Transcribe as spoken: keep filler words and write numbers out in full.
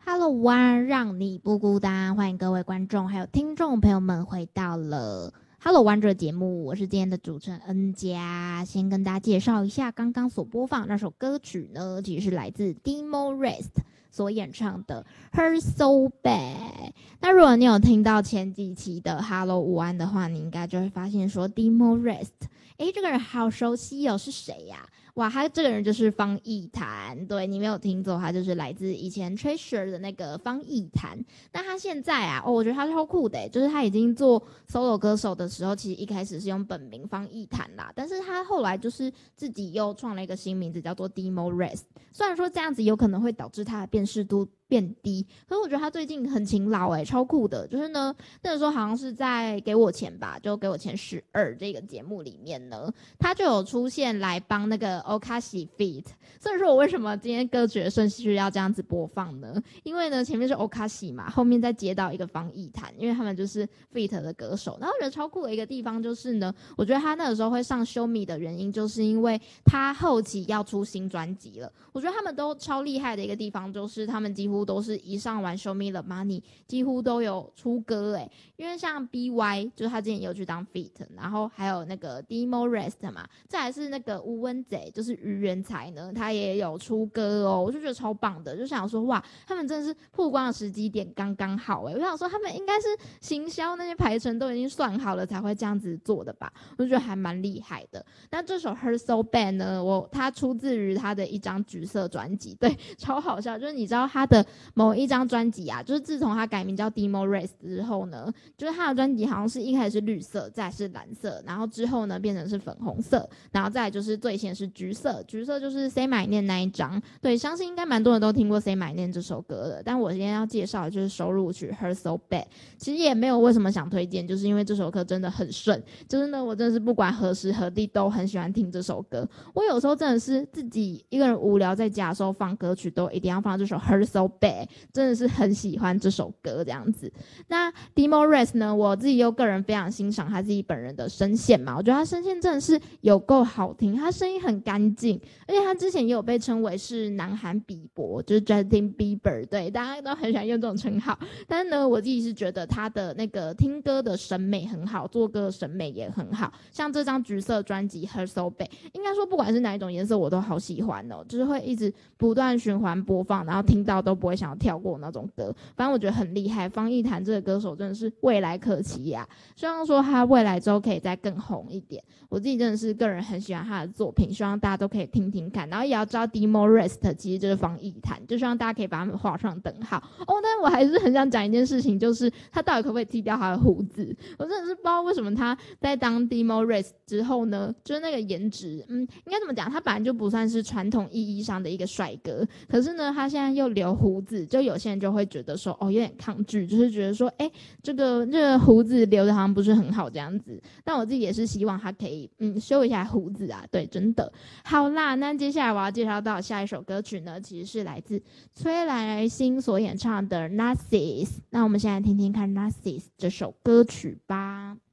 Hello One，让你不孤单，欢迎各位观众还有听众朋友们回到了 Hello One 这个节目，我是今天的主持人恩佳。先跟大家介绍一下刚刚所播放那首歌曲呢，其实是来自 Demo Rest 所演唱的 Her So Bad。 那如果你有听到前几期的 Hello 午安的话，你应该就会发现说 Demo Rest， 诶，这个人好熟悉哦，是谁呀、啊？哇，他这个人就是方逸坛，对，你没有听错，他就是来自以前 Treasure 的那个方逸坛。那他现在啊，哦，我觉得他超酷的，就是他已经做 solo 歌手的时候，其实一开始是用本名方逸坛啦，但是他后来就是自己又创了一个新名字，叫做 Demo Rest。虽然说这样子有可能会导致他的辨识度变低，可是我觉得他最近很勤劳哎，超酷的。就是呢，那个时候好像是在给我钱吧，就给我钱十二这个节目里面呢，他就有出现来帮那个 Okashi feat。 所以说我为什么今天歌曲的顺序要这样子播放呢？因为呢前面是 Okashi 嘛，后面再接到一个方逸坛，因为他们就是 feat 的歌手。然后我觉得超酷的一个地方就是呢，我觉得他那个时候会上 Show Me 的原因，就是因为他后期要出新专辑了。我觉得他们都超厉害的一个地方，就是他们几乎都是一上完 Show Me the Money 几乎都有出歌诶。因为像 B Y 就是他之前也有去当 feat， 然后还有那个 Demo Rest 嘛，再来是那个吴文贼就是于元才呢，他也有出歌哦，我就觉得超棒的，就想说哇，他们真的是曝光的时机点刚刚好诶。我想说他们应该是行销那些排程都已经算好了才会这样子做的吧，我就觉得还蛮厉害的。那这首 Her So Bad 呢，我它出自于他的一张橘色专辑，对，超好笑，就是你知道他的某一张专辑啊，就是自从他改名叫 Demo Rest 之后呢，就是他的专辑好像是一开始是绿色，再来是蓝色，然后之后呢变成是粉红色，然后再来就是最先是橘色，橘色就是 Say My Name 那一张。对，相信应该蛮多人都听过 Say My Name 这首歌的，但我今天要介绍的就是收录曲 Her So Bad。 其实也没有为什么想推荐，就是因为这首歌真的很顺，就是呢我真的是不管何时何地都很喜欢听这首歌。我有时候真的是自己一个人无聊在家的时候放歌曲都一定要放这首 Her So Bad， 真的是很喜欢这首歌这样子。那 Demo Rest 呢，我自己又个人非常欣赏他自己本人的声线嘛，我觉得他声线真的是有够好听，他声音很干净，而且他之前也有被称为是南韩比伯，就是 Justin Bieber， 对，大家都很喜欢用这种称号。但是呢我自己是觉得他的那个听歌的审美很好，做歌的审美也很好，像这张橘色专辑 Her So Bad， 应该说不管是哪一种颜色我都好喜欢哦，就是会一直不断循环播放，然后听到都不会想要跳过那种歌。反正我觉得很厉害，方逸坛这个歌手真的是未来可期呀、啊！希望说他未来之后可以再更红一点。我自己真的是个人很喜欢他的作品，希望大家都可以听听看，然后也要知道 Demo Rest 其实就是方逸坛，就希望大家可以把他们画上等号哦。但是我还是很想讲一件事情，就是他到底可不可以剃掉他的胡子？我真的是不知道为什么他在当 Demo Rest 之后呢，就是那个颜值，嗯，应该怎么讲？他本来就不算是传统意义上的一个帅哥，可是呢，他现在又留胡子，就有些人就会觉得说，哦，有点抗拒，就是觉得说，哎，这个这个胡子留的好像不是很好这样子。但我自己也是希望他可以，嗯，修一下胡子啊，对，真的。好啦，那接下来我要介绍到下一首歌曲呢，其实是来自崔来星所演唱的 Narcissus。那我们现在听听看 Narcissus 这首歌曲吧。